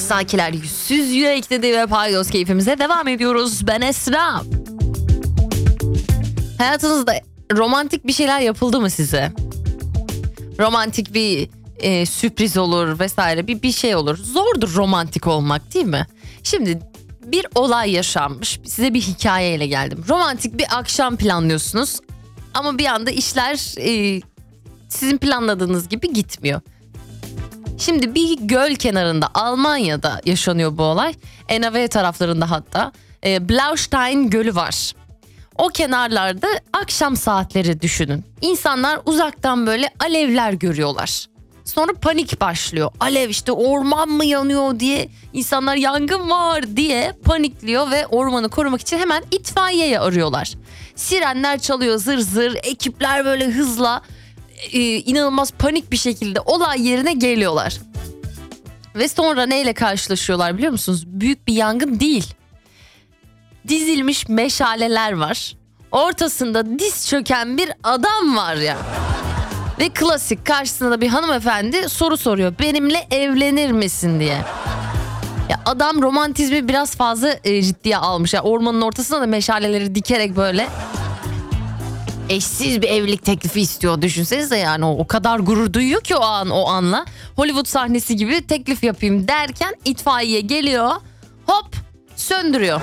sakiler yüzsüz yürekli ve paydos keyfimize devam ediyoruz. Ben Esra. Hayatınızda romantik bir şeyler yapıldı mı size? Romantik bir sürpriz olur vesaire bir şey olur. Zordur romantik olmak, değil mi? Şimdi bir olay yaşanmış. Size bir hikayeyle geldim. Romantik bir akşam planlıyorsunuz. Ama bir anda işler sizin planladığınız gibi gitmiyor. Şimdi bir göl kenarında, Almanya'da yaşanıyor bu olay. NRW taraflarında hatta. Blaustein Gölü var. O kenarlarda akşam saatleri düşünün. İnsanlar uzaktan böyle alevler görüyorlar. Sonra panik başlıyor. Alev, işte orman mı yanıyor diye, insanlar yangın var diye panikliyor ve ormanı korumak için hemen itfaiyeyi arıyorlar. Sirenler çalıyor zır zır, ekipler böyle hızla inanılmaz panik bir şekilde olay yerine geliyorlar. Ve sonra neyle karşılaşıyorlar biliyor musunuz? Büyük bir yangın değil. Dizilmiş meşaleler var. Ortasında diz çöken bir adam var ya. Ve klasik, karşısında da bir hanımefendi soru soruyor. Benimle evlenir misin diye. Ya adam romantizmi biraz fazla ciddiye almış. Yani ormanın ortasında da meşaleleri dikerek böyle eşsiz bir evlilik teklifi istiyor. Düşünsenize, yani o kadar gurur duyuyor ki o anla. Hollywood sahnesi gibi teklif yapayım derken itfaiye geliyor. Hop, söndürüyor.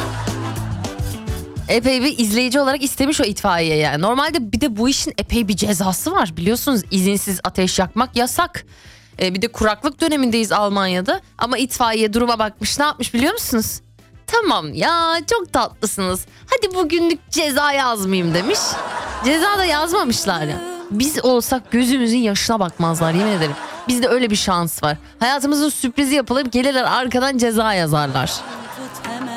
Epey bir izleyici olarak istemiş o itfaiye yani. Normalde bir de bu işin epey bir cezası var. Biliyorsunuz izinsiz ateş yakmak yasak. Bir de kuraklık dönemindeyiz Almanya'da. Ama itfaiye duruma bakmış, ne yapmış biliyor musunuz? Tamam ya, çok tatlısınız. Hadi bugünlük ceza yazmayayım demiş. Ceza da yazmamışlar ya. Biz olsak gözümüzün yaşına bakmazlar, yemin ederim. Bizde öyle bir şans var. Hayatımızın sürprizi yapılıp gelirler arkadan ceza yazarlar.